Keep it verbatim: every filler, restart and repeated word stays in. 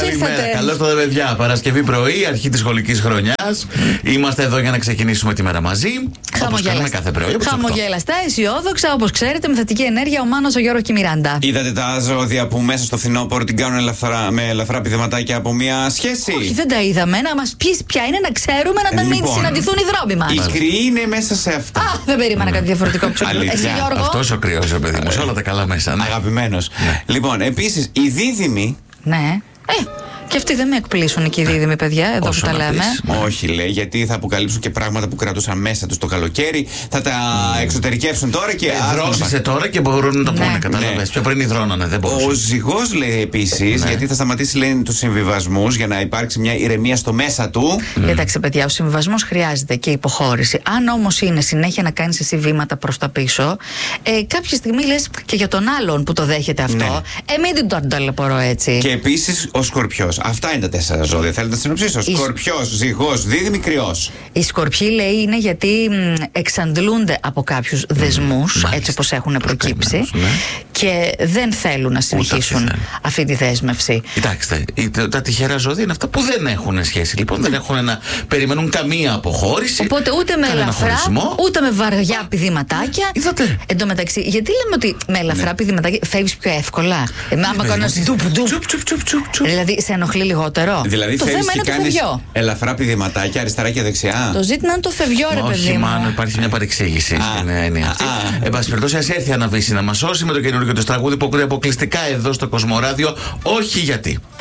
Καλημέρα. Καλώς το παιδιά. Παρασκευή πρωί, αρχή της σχολικής χρονιάς. Είμαστε εδώ για να ξεκινήσουμε τη μέρα μαζί. Όπως κάνουμε κάθε πρωί. Χαμογελαστά, αισιόδοξα, όπως ξέρετε, με θετική ενέργεια ο Μάνος, ο Γιώργος και η Μιράντα. Είδατε τα ζώδια που μέσα στο φθινόπωρο την κάνουν ελαφρά, με ελαφρά πηδηματάκια από μια σχέση? Όχι, δεν τα είδαμε. Να μας πεις ποια είναι, να ξέρουμε, να τα μην Λοιπόν, συναντηθούν οι δρόμοι μας. Η κρυή είναι μέσα σε αυτά. Α, δεν περίμενα κάτι διαφορετικό που σου. Εσύ, Γιώργο. Αυτός ο κρυός, ο παιδί μου, σε όλα τα καλά μέσα. Ναι. Αγαπημένος. Ναι. Λοιπόν, επίσης, οι δίδυμοι. Ναι. Ε, και αυτοί δεν με εκπλήσουν και οι δίδυμοι, παιδιά, εδώ Όσο που τα λέμε. Ναι. Όχι, λέει, γιατί θα αποκαλύψουν και πράγματα που κρατούσαν μέσα τους το καλοκαίρι. Θα τα mm. εξωτερικεύσουν τώρα και. Ε, δρόσισε τώρα και μπορούν να το πούνε, ναι. κατάλαβες. Ναι. Πιο πριν υδρώνανε, δεν μπορούσε. Ο ζυγός, λέει επίσης, ναι. γιατί θα σταματήσει, λέει, τους συμβιβασμούς για να υπάρξει μια ηρεμία στο μέσα του. Mm. Κοιτάξτε, παιδιά, ο συμβιβασμός χρειάζεται και υποχώρηση. Αν όμως είναι συνέχεια να κάνεις εσύ βήματα προς τα πίσω, ε, κάποια στιγμή λες και για τον άλλον που το δέχεται αυτό, ναι. ε, μην τον ταλαιπωρώ έτσι. Και επίσης ο Σκορπιός. Αυτά είναι τα τέσσερα ζώδια. Θέλετε να συνοψίσω? Η... Σκορπιός, ζυγός, δίδυμη, κρυός. Οι Σκορπιοί, λέει, είναι γιατί μ, εξαντλούνται από κάποιους mm. δεσμούς, έτσι όπως έχουν προκύψει, ναι. και δεν θέλουν να συνεχίσουν αυτή τη δέσμευση. Κοιτάξτε, τα τυχερά ζώδια είναι αυτά που δεν έχουν σχέση. Λοιπόν, δεν έχουν να περιμένουν καμία αποχώρηση. Οπότε ούτε με ελαφρά, ούτε με βαριά πηδηματάκια. Είδατε. Εν τω μεταξύ, γιατί λέμε ότι με ελαφρά ναι. πηδηματάκια φεύγεις πιο εύκολα? Ε, άμα κάνω ένα ντουπ ντουπ. Δηλαδή σε ενοχλεί λιγότερο. Δηλαδή το θέμα είναι το φευγιό. Ελαφρά πηδηματάκια αριστερά και δεξιά. Το ζήτημα είναι το φευγιό, ρε παιδί μου. Μάλλον υπάρχει μια παρεξήγηση στην έννοια αυτή. Εν πάση περιπτώσει, ας έρθει η Αναβίση να μας σώσει με το καινούργιο του τραγούδι που ακούτε αποκλειστικά εδώ στο Κοσμοράδιο. Όχι γιατί.